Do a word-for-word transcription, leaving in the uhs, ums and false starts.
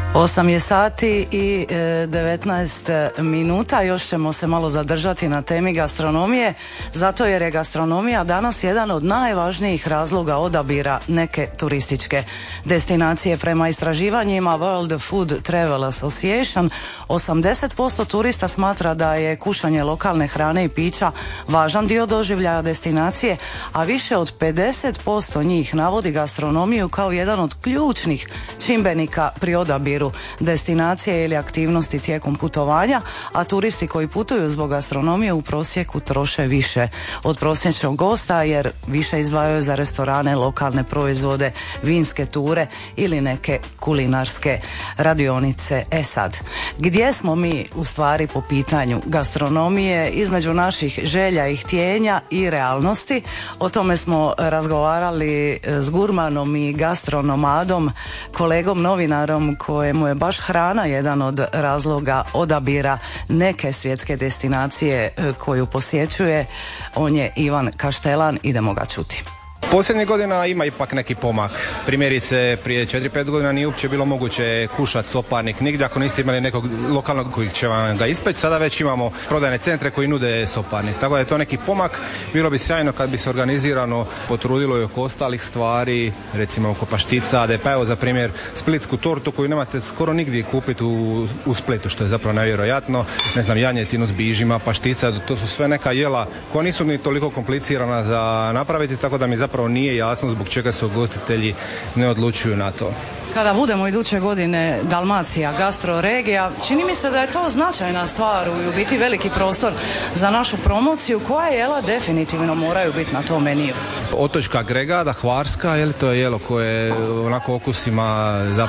osam je sati i devetnaest minuta, još ćemo se malo zadržati na temi gastronomije, zato jer je gastronomija danas jedan od najvažnijih razloga odabira neke turističke destinacije. Prema istraživanjima World Food Travel Association, osamdeset posto turista smatra da je kušanje lokalne hrane i pića važan dio doživljaja destinacije, a više od pedeset posto njih navodi gastronomiju kao jedan od ključnih čimbenika pri odabiru destinacije ili aktivnosti tijekom putovanja, a turisti koji putuju zbog gastronomije u prosjeku troše više od prosječnog gosta jer više izdvajaju za restorane, lokalne proizvode, vinske ture ili neke kulinarske radionice. E sad, gdje smo mi u stvari po pitanju gastronomije između naših želja i htjenja i realnosti? O tome smo razgovarali s gurmanom i gastronomadom, kolegom novinarom koje mu je baš hrana jedan od razloga odabira neke svjetske destinacije koju posjećuje. On je Ivan Kaštelan, idemo ga čuti. Posljednjih godina ima ipak neki pomak. Primjerice, prije četiri pet godina nije uopće bilo moguće kušati soparnik nigdje ako niste imali nekog lokalnog koji će vam ga ispeći. Sada već imamo prodajne centre koji nude soparnik. Tako da je to neki pomak. Bilo bi sjajno kad bi se organizirano potrudilo i oko ostalih stvari, recimo oko pašticade, pa evo za primjer splitsku tortu koju nemate skoro nigdje kupiti u, u Splitu, što je zapravo nevjerojatno. Ne znam, janjetinu s bižima, paštica, to su sve neka jela koja nisu ni toliko komplicirana za napraviti, tako da mi zapravo nije jasno zbog čega se ugostitelji ne odlučuju na to. Kada budemo iduće godine Dalmacija gastroregija, čini mi se da je to značajna stvar i u biti veliki prostor za našu promociju. Koja jela definitivno moraju biti na tom meniju? Otočka gregada, hvarska, je li to je jelo koje onako okusima zapravo